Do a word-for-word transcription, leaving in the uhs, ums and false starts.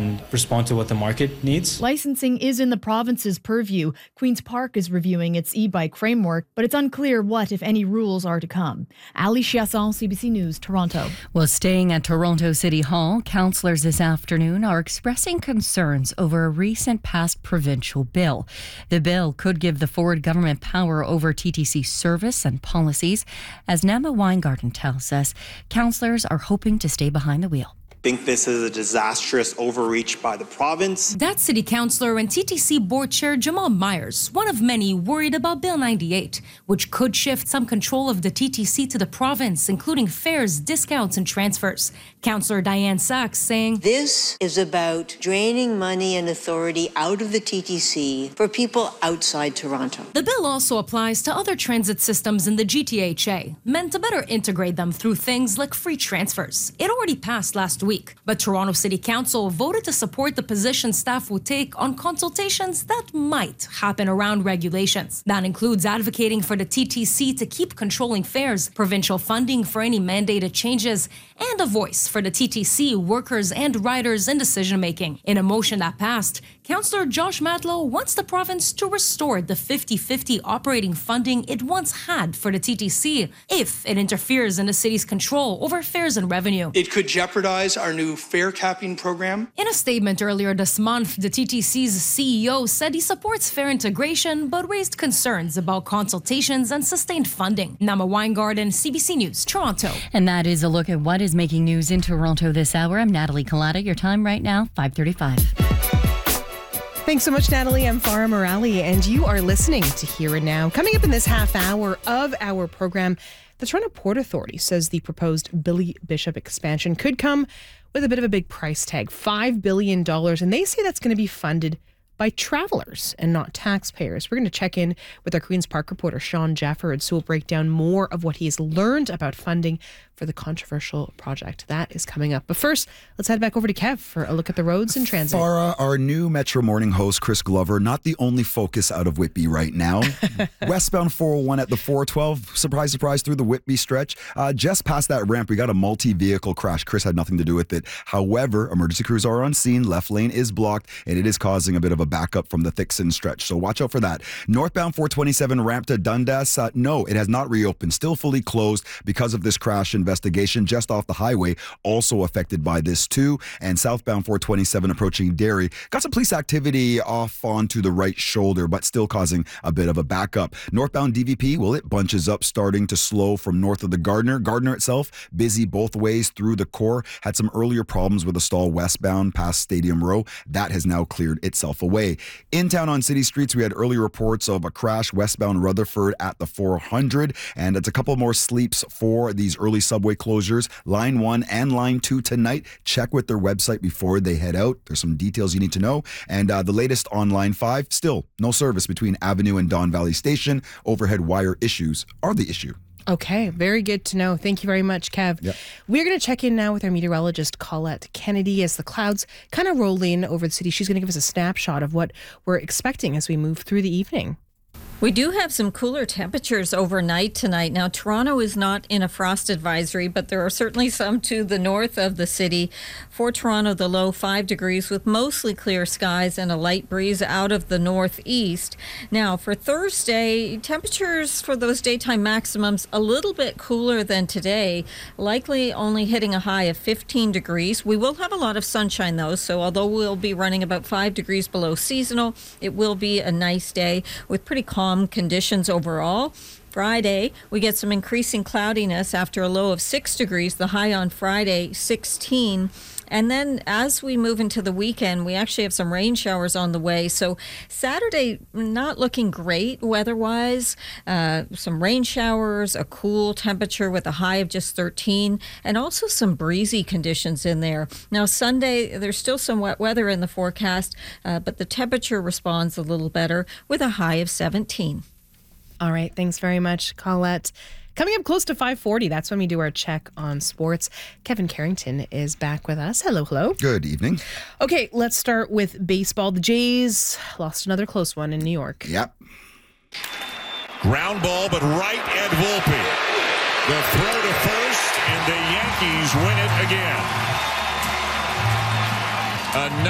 and respond to what the market needs. Licensing is in the province's purview. Queen's Park is reviewing its e-bike framework, but it's unclear what, if any, rules are to come. Ali Chiasson, C B C News, Toronto. Well, staying at Toronto City Hall, councillors this afternoon are expressing concerns over a recent passed provincial bill. The bill could give the Ford government power over T T C service and policies. As Nama Weingarten tells us, councillors are hoping to stay behind the wheel. I think this is a disastrous overreach by the province. That's City Councillor and T T C Board Chair Jamal Myers, one of many worried about Bill ninety-eight, which could shift some control of the T T C to the province, including fares, discounts, and transfers. Councillor Diane Sachs saying, "This is about draining money and authority out of the T T C for people outside Toronto." The bill also applies to other transit systems in the G T H A, meant to better integrate them through things like free transfers. It already passed last week. But Toronto City Council voted to support the position staff would take on consultations that might happen around regulations. That includes advocating for the T T C to keep controlling fares, provincial funding for any mandated changes, and a voice for the T T C workers and riders in decision-making. In a motion that passed, Councillor Josh Matlow wants the province to restore the fifty-fifty operating funding it once had for the T T C if it interferes in the city's control over fares and revenue. It could jeopardize our new fare capping program. In a statement earlier this month, the T T C's C E O said he supports fare integration but raised concerns about consultations and sustained funding. Nama Weingarten, C B C News, Toronto. And that is a look at what is making news in Toronto this hour. I'm Natalie Collada. Your time right now, five thirty-five. Thanks so much, Natalie. I'm Farah Morali, and you are listening to Here and Now. Coming up in this half hour of our program, the Toronto Port Authority says the proposed Billy Bishop expansion could come with a bit of a big price tag, five billion dollars, and they say that's going to be funded by travelers and not taxpayers. We're going to check in with our Queen's Park reporter, Sean Jeffords, who will break down more of what he's learned about funding for the controversial project. That is coming up. But first, let's head back over to Kev for a look at the roads and transit. Farah, our new Metro Morning host, Chris Glover, not the only focus out of Whitby right now. Westbound four oh one at the four twelve, surprise, surprise, through the Whitby stretch. Uh, just past that ramp, we got a multi-vehicle crash. Chris had nothing to do with it. However, emergency crews are on scene. Left lane is blocked, and it is causing a bit of a backup from the Thixon stretch. So watch out for that. Northbound four twenty-seven ramp to Dundas. Uh, no, it has not reopened. Still fully closed because of this crash investigation just off the highway. Also affected by this too. And southbound four twenty-seven approaching Derry. Got some police activity off onto the right shoulder, but still causing a bit of a backup. Northbound D V P, well, it bunches up, starting to slow from north of the Gardner. Gardner itself, busy both ways through the core. Had some earlier problems with a stall westbound past Stadium Row. That has now cleared itself away. In town on city streets, we had earlier reports of a crash westbound Rutherford at the four hundred, and it's a couple more sleeps for these early subway closures. Line one and line two tonight. Check with their website before they head out. There's some details you need to know. And uh, the latest on line five, still no service between Avenue and Don Valley Station. Overhead wire issues are the issue. Okay, very good to know. Thank you very much, Kev. Yep. We're going to check in now with our meteorologist, Colette Kennedy, as the clouds kind of roll in over the city. She's going to give us a snapshot of what we're expecting as we move through the evening. We do have some cooler temperatures overnight tonight. Now, Toronto is not in a frost advisory, but there are certainly some to the north of the city. For Toronto, the low five degrees with mostly clear skies and a light breeze out of the northeast. Now, for Thursday, temperatures for those daytime maximums a little bit cooler than today, likely only hitting a high of fifteen degrees. We will have a lot of sunshine, though, so although we'll be running about five degrees below seasonal, it will be a nice day with pretty calm conditions overall. Friday, we get some increasing cloudiness after a low of six degrees, the high on Friday, sixteen. And then as we move into the weekend, we actually have some rain showers on the way. So Saturday, not looking great weather-wise. Uh, some rain showers, a cool temperature with a high of just thirteen, and also some breezy conditions in there. Now, Sunday, there's still some wet weather in the forecast, uh, but the temperature responds a little better with a high of seventeen. All right, thanks very much, Colette. Coming up close to five forty, that's when we do our check on sports. Kevin Carrington is back with us. Hello, hello. Good evening. Okay, let's start with baseball. The Jays lost another close one in New York. Yep. Ground ball, but right at Volpe. The throw to first, and the Yankees win it again. Another